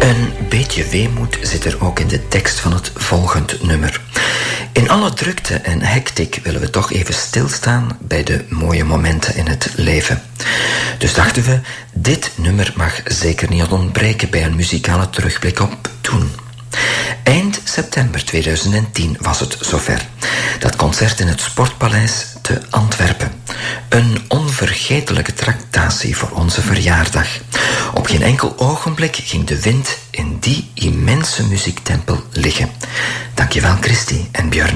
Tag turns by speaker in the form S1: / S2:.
S1: Een beetje weemoed zit er ook in de tekst van het volgend nummer. In alle drukte en hectiek willen we toch even stilstaan bij de mooie momenten in het leven. Dus dachten we, dit nummer mag zeker niet ontbreken bij een muzikale terugblik op toen. Eind september 2010 was het zover. Dat concert in het Sportpaleis te Antwerpen. Een onvergetelijke tractatie voor onze verjaardag. Op geen enkel ogenblik ging de wind in die immense muziektempel liggen. Dankjewel Christy en Björn.